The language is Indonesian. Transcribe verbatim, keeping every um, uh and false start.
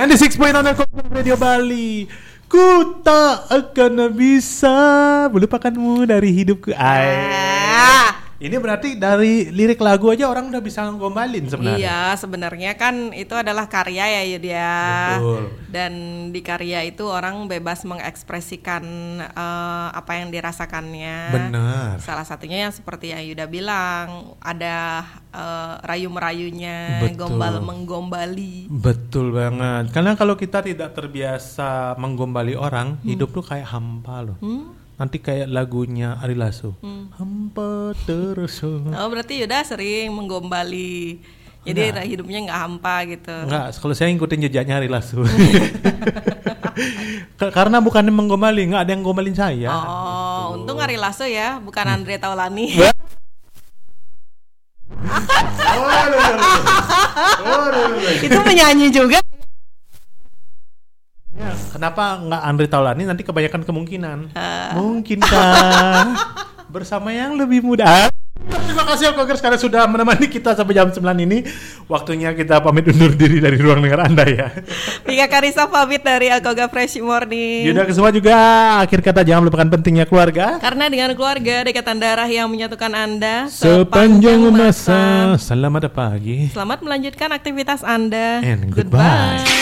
sembilan puluh enam point nol Radio Bali. Ku tak akan bisa melupakanmu dari hidupku. Ah. Ini berarti dari lirik lagu aja orang udah bisa ngombalin sebenarnya. Iya, sebenarnya kan itu adalah karya ya Yudia. Betul. Dan di karya itu orang bebas mengekspresikan uh, apa yang dirasakannya. Benar. Salah satunya yang seperti yang Yuda bilang, ada uh, rayu-merayunya, Betul. gombal menggombali. Betul banget. Karena kalau kita tidak terbiasa menggombali orang, hmm. hidup tuh kayak hampa loh. Hmm? Nanti kayak lagunya Ari Lasso. Hmm. Hampa terus. Oh, berarti Yuda sering menggombali. Jadi enggak. Hidupnya nggak hampa gitu. Enggak, kalau saya ngikutin jejaknya Ari Lasso. Karena bukannya menggombali, nggak ada yang gombalin saya. Oh, gitu. Untung Ari Lasso ya, bukan hmm. Andre Taulani. Itu penyanyi juga. Ya, kenapa nggak Andre Taulani? Nanti kebanyakan kemungkinan. Uh. Mungkinkah bersama yang lebih muda? Terima kasih Alkogers karena sudah menemani kita sampai jam sembilan ini. Waktunya kita pamit undur diri dari ruang dengar Anda ya. Mika Karisa pamit dari Alkoga Fresh Morning. Yuda Kesuma juga akhir kata jangan lupakan pentingnya keluarga. Karena dengan keluarga dekatan darah yang menyatukan Anda sepanjang masa. Selamat pagi. Selamat melanjutkan aktivitas Anda. And goodbye.